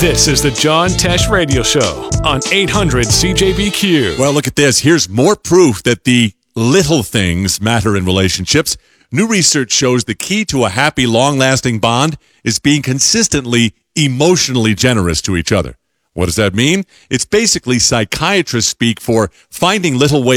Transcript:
This is the John Tesh Radio Show on 800 CJBQ. Well, look at this. Here's more proof that the little things matter in relationships. New research shows the key to a happy, long-lasting bond is being consistently emotionally generous to each other. What does that mean? It's basically psychiatrists speak for finding little ways